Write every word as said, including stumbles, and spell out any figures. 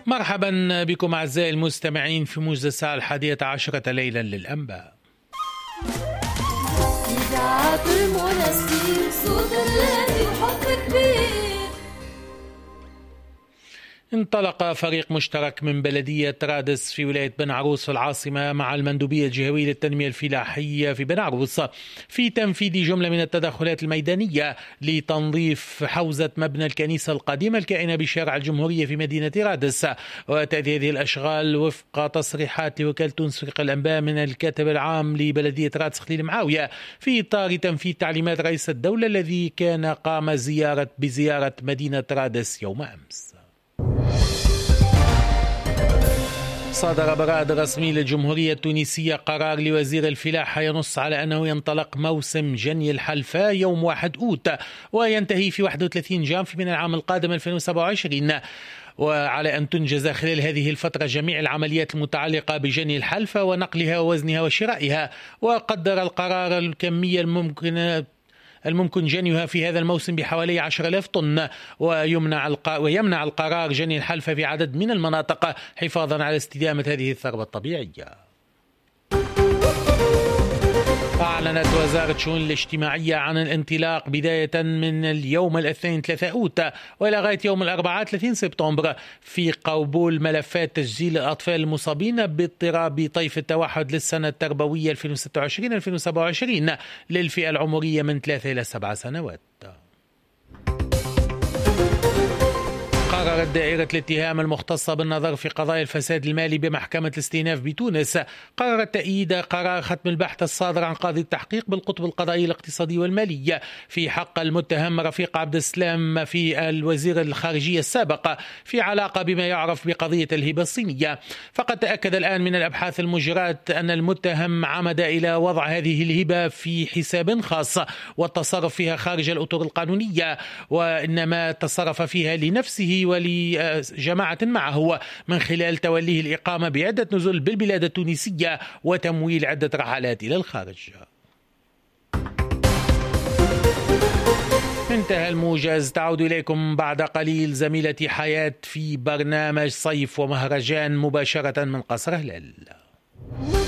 مرحبا بكم أعزائي المستمعين في موجز الساعة الحادية عشرة ليلا للأنباء. إذاعة المنسي صوت الذي حب كبير. انطلق فريق مشترك من بلدية رادس في ولاية بن عروس في العاصمة مع المندوبية الجهوية للتنمية الفلاحية في بن عروس في تنفيذ جملة من التدخلات الميدانية لتنظيف حوزة مبنى الكنيسة القديمة الكائنة بشارع الجمهورية في مدينة رادس. وتأتي هذه الأشغال وفق تصريحات لوكالة تونس فريق الأنباء من الكاتب العام لبلدية رادس خليل معاوية في إطار تنفيذ تعليمات رئيس الدولة الذي كان قام زيارة بزيارة مدينة رادس يوم أمس. صدر برائد رسمي للجمهورية التونسية قرار لوزير الفلاحة ينص على أنه ينطلق موسم جني الحلفاء يوم واحد أوت وينتهي في واحد وثلاثين جانفي من العام القادم ألفين وسبعة وعشرين، وعلى أن تنجز خلال هذه الفترة جميع العمليات المتعلقة بجني الحلفاء ونقلها ووزنها وشرائها. وقدر القرار الكمية الممكنة الممكن جنيها في هذا الموسم بحوالي عشرة آلاف طن، ويمنع الق... ويمنع القرار جني الحلفة في عدد من المناطق حفاظا على استدامة هذه الثروة الطبيعية. أعلنت وزارة الشؤون الاجتماعية عن الانطلاق بداية من اليوم الاثنين ثلاثة أوت وإلى غاية يوم الأربعاء ثلاثين سبتمبر في قبول ملفات تسجيل الأطفال المصابين باضطراب طيف التوحد للسنة التربوية ألفين وستة وعشرين ألفين وسبعة وعشرين للفئة العمرية من ثلاثة إلى سبع سنوات. قررت دائرة الاتهام المختصة بالنظر في قضايا الفساد المالي بمحكمة الاستئناف بتونس قررت تأييد قرار ختم البحث الصادر عن قاضي التحقيق بالقطب القضائي الاقتصادي والمالي في حق المتهم رفيق عبد السلام في الوزير الخارجية السابق في علاقة بما يعرف بقضية الهبة الصينية. فقد تأكد الآن من الأبحاث المجراة أن المتهم عمد إلى وضع هذه الهبة في حساب خاص والتصرف فيها خارج الأطر القانونية، وإنما تصرف فيها لنفسه ولجماعة معه من خلال توليه الإقامة بعدة نزل بالبلاد التونسية وتمويل عدة رحلات إلى الخارج. انتهى الموجز، تعود إليكم بعد قليل زميلتي حياة في برنامج صيف ومهرجان مباشرة من قصر هلال.